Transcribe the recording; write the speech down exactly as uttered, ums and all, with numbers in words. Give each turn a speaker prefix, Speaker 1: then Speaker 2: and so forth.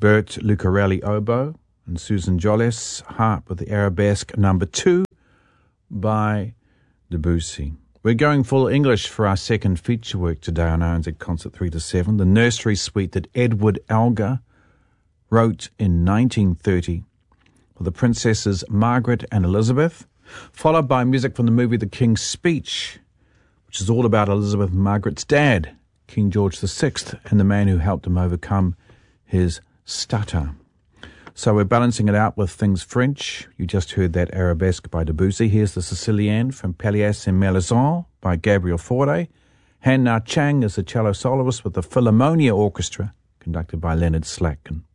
Speaker 1: Bert Lucarelli oboe, and Susan Jolles harp with the Arabesque number two by Debussy. We're going full English for our second feature work today on R N Z Concert three to seven, the nursery suite that Edward Elgar wrote in nineteen thirty for the princesses Margaret and Elizabeth, followed by music from the movie The King's Speech, which is all about Elizabeth and Margaret's dad, King George the Sixth, and the man who helped him overcome his stutter. So we're balancing it out with things French. You just heard that Arabesque by Debussy. Here's the Sicilienne from Pelléas and Melisande by Gabriel Fauré. Han Na Chang is the cello soloist with the Philharmonia Orchestra, conducted by Leonard Slatkin.